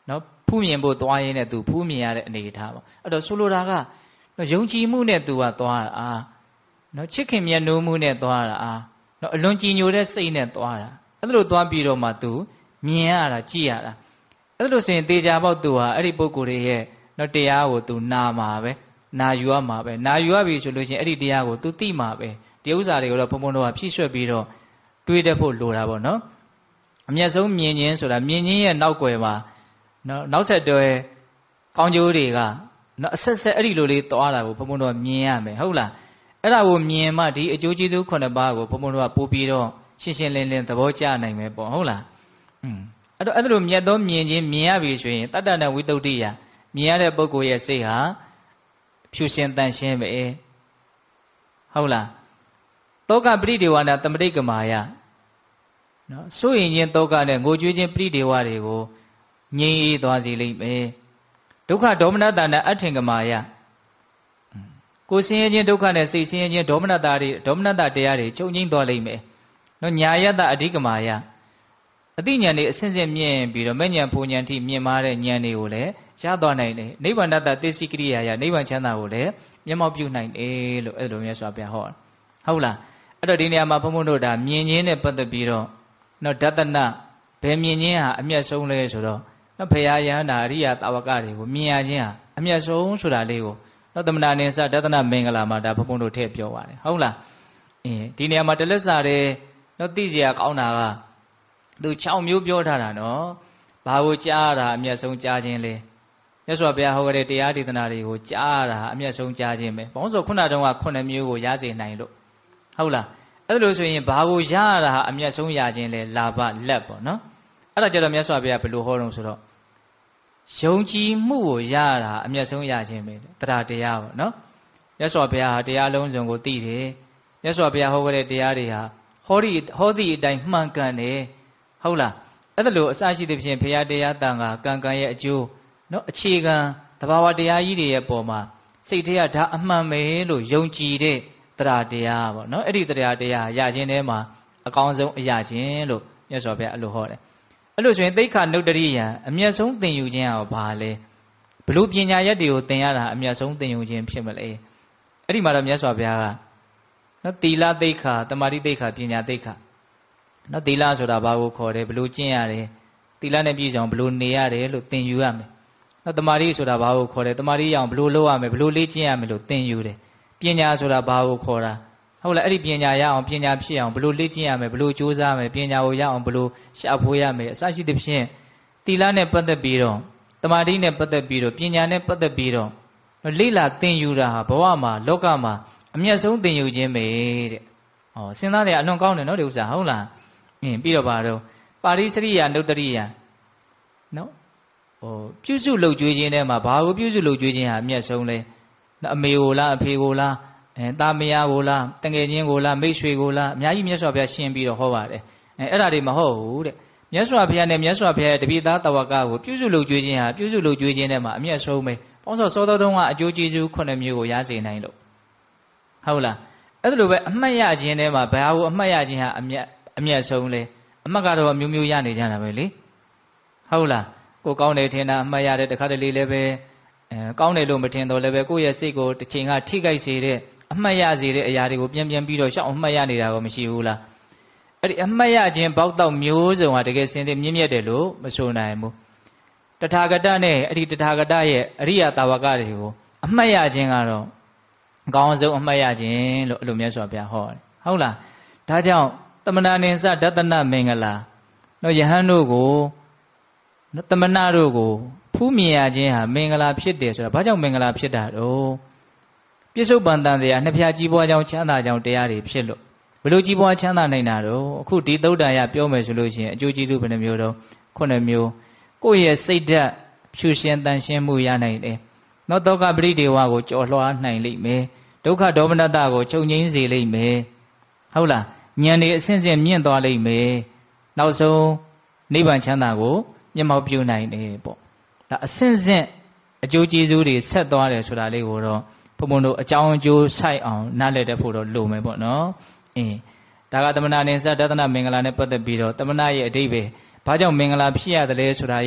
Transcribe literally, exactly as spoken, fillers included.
နော်ဖူးမြင်ဖို့သွားရင်းနဲ့သူဖူးမြင်ရတဲ့အနေအထားပေါ့အဲ့တော့ဆိုလိုတာကနော်ယုံကြည်မှုနဲ့သူကသွားတာအာနော်ချစ်ခင်မြတ်နိုးမှုနဲ့သွားတာအာနော်အလွန်ကြည်ညိုတဲ့စိတ်နဲ့သွားတာအဲ့လိုသွားပြီးတော့မှသူမြင်ရတာကြည်ရတာအဲ့လိုဆိုရင်တေချာပေါက်သူဟာအဲ့ဒီပုဂ္ဂိုလ်ရဲ့နော်တရားကိုသူနာမှာပဲနာယူရမှာပဲနာယူရပြီဆိုလို့ရှိရင်အဲ့ဒီတရားကိုသူသိမှာပဲဒီဥစ္စာတွေကိုတော့ဘုံဘုံတို့ကဖြည့်ရွှက်ပြီးတော့တွေးတတ်ဖို့လိုတာပေါ့နော်အမျက်ဆုံးမြင်ခြင်းဆိုတာမြင်ခြင်းရဲ့နောက်ွယ်မှာနော်နောက်ဆက်တွဲကောင်းကျိုးတွေကနော်အဆက်ဆက်အဲ့ဒီလိုလေးသွားတာကိုဘုံဘုံတို့ကမြင်ရမယ်ဟုတ်လားအဲ့ဒါကိုမြင်မှဒီအကျိုးကျေးဇူးခုနှစ်ပါးကိုဘုံဘုံတို့ကပို့ပြီးတော့ရှင်းရှင်းလင်းလင်းသဘောကျနိုင်မယ်ပေါ့ဟုတ်လားอืมအဲ့တော့အဲ့လိုမြတ်သောမြင်ခြင်းမြင်ရပြီဆိုရင်တတ္တနာဝိတုဒ္ဓိယမြင်ရတဲ့ပုဂ္ဂိုလ်ရဲ့စိတ်ဟာဖြူရှင်တန်ရှင်းပဲဟုတ်လားတောကပရိဒေဝနာတမတိကမာယနော်စိုးရင်ချင်းတောကနဲ့ငိုကြွေးခြင်းပရိဒေဝတွေကိုငြိမ်းအေးသွားစေလိမ့်မယ်ဒုက္ခဒေါမနတနာအထင်ကမာယကိုဆင်းရဲခြင်းဒုက္ခနဲ့စိတ်ဆင်းရဲခြင်းဒေါမနတာတွေဒေါမနတတရားတွေချုပ်ငြိမ်းသွားလိမ့်မယ်နော်ညာယတအဓိကမာယအတိညာဏ်တွေအစဉ်စဉ်မြင့်ပြီးတော့မဲ့ညာဖူညာတိမြင့်မားတဲ့ဉာဏ်တွေကိုလည်းရသွားနိုင်တယ်နိဗ္ဗာန်တတသေစိကရိယာယနိဗ္ဗာန်ချမ်းသာကိုလည်းမျက်မှောက်ပြုနိုင်တယ်လို့အဲ့လိုမျိုးဆိုပြဟောဟုတ်လားအဲ့တော့ဒီနေရာမှာဘုံဘုံတို့ဒါမြင်ခြင်းနဲ့ပတ်သက်ပြီးတော့နော်ဒသနဘယ်မြင်ခြင်းဟာအမျက်ဆုံးလဲဆိုတော့နော်ဘုရားယဟန္တာအရိယတာဝကတွေကိုမြင်ရခြင်းဟာအမျက်ဆုံးဆိုတာလေးကိုနော်သမဏနိစ္စဒသနမင်္ဂလာမှာဒါဘုံဘုံတို့ထည့်ပြောပါတယ်ဟုတ်လားအင်းဒီနေရာမှာတလက်စာတဲ့နော်သိကြရကောင်းတာကသူ၆မျိုးပြောထားတာနော်ဘာကိုကြားတာအမျက်ဆုံးကြားခြင်းလဲမြတ်စွာဘုရားဟောခဲ့တဲ့တရားဒေသနာတွေကိုကြားတာအမျက်ဆုံးကြားခြင်းပဲဘုံဆိုခုနတုန်းကခုနှစ်မျိုးကိုရစေနိုင်လို့ဟုတ်လားအဲ့လိုဆိုရင်ဘာကိုရရတာအမျက်ဆုံးရခြင်းလဲလာဘလက်ပေါ့နော်အဲ့ဒါကြတော့မြတ်စွာဘုရားဘယ်လိုဟောတော့ဆိုတော့ယုံကြည်မှုကိုရရတာအမျက်ဆုံးရခြင်းပဲတရားတရားပေါ့နော်မြတ်စွာဘုရားဟာတရားလုံးစုံကိုသိတယ်မြတ်စွာဘုရားဟောခဲ့တဲ့တရားတွေဟာဟောဒီဟောဒီအတိုင်းမှန်ကန်တယ်ဟုတ်လားအဲ့ဒါလို့အစရှိတဲ့ဖြင့်ဘုရားတရားတန်ခါကံကံရဲ့အကျိုးနော်အခြေခံတဘာဝတရားကြီးတွေရဲ့ပုံမှာစိတ်ထဲကဒါအမှန်ပဲလို့ယုံကြည်တဲ့တရားတရားပေါ့နော်အဲ့ဒီတရားတရားရခြင်းထဲမှာအကောင်းဆုံးအရာချင်းလို့မြတ်စွာဘုရားအဲ့လိုဟောတယ်အဲ့လိုဆိုရင်သိက္ခာနုတ္တရိယံအမျက်ဆုံးသင်ယူခြင်းဟာဘာလဲဘလို့ပညာရက်တွေကိုသင်ရတာအမျက်ဆုံးသင်ယူခြင်းဖြစ်မလဲအဲ့ဒီမှာတော့မြတ်စွာဘုရားကနော်သီလသိက္ခာတမာတိသိက္ခာပညာသိက္ခာနော်သီလဆိုတာဘာကိုခေါ်တယ်ဘလို့ကျင့်ရတယ်သီလနဲ့ပြည့်စုံဘလို့နေရတယ်လို့သင်ယူရမယ်နော်တမာတိဆိုတာဘာကိုခေါ်တယ်တမာတိရအောင်ဘလို့လုပ်ရမယ်ဘလို့လေ့ကျင့်ရမယ်လို့သင်ယူတယ်ပညာဆိုတာဘာကိုခေါ်တာဟုတ်လားအဲ့ဒီပညာရအောင်ပညာဖြစ်အောင်ဘလို့လေ့ကျင့်ရမယ်ဘလို့ကြိုးစားမယ်ပညာကိုရအောင်ဘလို့ရှာဖွေရမယ်အစရှိသဖြင့်သီလနဲ့ပတ်သက်ပြီးတော့တမာတိနဲ့ပတ်သက်ပြီးတော့ပညာနဲ့ပတ်သက်ပြီးတော့လေ့လာသင်ယူတာဟာဘဝမှာလောကမှာအမျက်ဆုံးသင်ယူခြင်းပဲတဲ့ဟောစဉ်းစားတယ်အလွန်ကောင်းတယ်နော်ဒီဥစ္စာဟုတ်လားအင်းပြီးတော့ပါတော့ပါရိစရိယနုတ္တရိယနော်ဟိုပြုစုလုပ်ကြွေးခြင်းထဲမှာဘာကိုပြုစုလုပ်ကြွေးခြင်းဟာအမျက်ဆုံးလဲနော်အမေကိုလားအဖေကိုလားအဲတာမယာကိုလားတငယ်ချင်းကိုလားမိတ်ဆွေကိုလားအများကြီးမြတ်စွာဘုရားရှင်းပြီးတော့ဟောပါတယ်အဲအဲ့ဒါတွေမဟုတ်ဘူးတဲ့မြတ်စွာဘုရားနဲ့မြတ်စွာဘုရားရဲ့တပိသားတဝကကိုပြုစုလုပ်ကြွေးခြင်းဟာပြုစုလုပ်ကြွေးခြင်းထဲမှာအမျက်ဆုံးပဲပေါင်းစောစောတော်တုန်းကအကျိုးကျေးဇူးခုနှစ်မျိုးကိုရစေနိုင်လို့ဟုတ်လားအဲ့ဒါလိုပဲအမှတ်ရခြင်းထဲမှာဘာကိုအမှတ်ရခြင်းဟာအမျက်အမျက်ဆုံးလဲအမှတ်ကတော့မျိုးမျိုးရနေကြတာပဲလေဟုတ်လားကိုကောင်းတယ်ထင်တာအမှတ်ရတဲ့တခါတလေလည်းပဲအဲကောင်းတယ်လို့မထင်တော့လည်းပဲကိုယ့်ရဲ့စိတ်ကိုတစ်ချိန်ကထိခိုက်စေတဲ့အမှတ်ရစေတဲ့အရာတွေကိုပြန်ပြန်ပြီးတော့ရှောက်အမှတ်ရနေတာကိုမရှိဘူးလားအဲ့ဒီအမှတ်ရခြင်းပေါက်တော့မျိုးစုံဟာတကယ်စင်စစ်မြင့်မြတ်တယ်လို့မဆိုနိုင်ဘူးတထာဂတနဲ့အဲ့ဒီတထာဂတရဲ့အရိယတာဝကတွေကိုအမှတ်ရခြင်းကတော့အကောင်းဆုံးအမှတ်ရခြင်းလို့အဲ့လိုမြတ်စွာဘုရားဟောတယ်ဟုတ်လားဒါကြောင့်တမနာနိစ္စဒသနမင်္ဂလာနော်ယဟန်တို့ကိုနော်တမနာတို့ကိုဖူးမြင်ရခြင်းဟာမင်္ဂလာဖြစ်တယ်ဆိုတာဘာကြောင့်မင်္ဂလာဖြစ်တာတော့ပြစ္ဆုတ်ပန်တန်တရားနှစ်ဖြာကြီးပွားကြောင်းချမ်းသာကြောင်းတရားတွေဖြစ်လို့ဘယ်လိုကြီးပွားချမ်းသာနိုင်တာတော့အခုဒီသုဒ္ဓရပြောမယ်ဆိုလို့ရှိရင်အကျိုးကျေးဇူးဘယ်နှမျိုးတော့ခုနှစ်မျိုးကိုယ့်ရဲ့စိတ်ဓာတ်ဖြူရှင်တန်ရှင်းမှုရနိုင်တယ်နော်တောကပရိဒေဝကိုကြော်လွှားနိုင်လိမ့်မယ်ဒုက္ခဒေါမနတကိုချုပ်ငြိမ်းစေလိမ့်မယ်ဟုတ်လားဉာဏ်တွေအစဉ်စဉ်မြင့်သွားလိမ့်မယ်နောက်ဆုံးနိဗ္ဗာန်ချမ်းသာကိုမျက်မှောက်ပြုနိုင်တယ်ပေါ့ဒါအစဉ်စဉ်အကျိုးကျေးဇူးတွေဆက်သွားတယ်ဆိုတာလေးကိုတော့ဘုံဘုံတို့အကြောင်းအကျိုးဆိုင်အောင်နားလည်တတ်ဖို့တော့လိုမယ်ပေါ့နော်အင်းဒါကတမနာနိစ္စဒသနမင်္ဂလာနဲ့ပတ်သက်ပြီးတော့တမနာရဲ့အဓိပ္ပာယ်ဘာကြောင့်မင်္ဂလာဖြစ်ရတယ်လဲဆိုတာ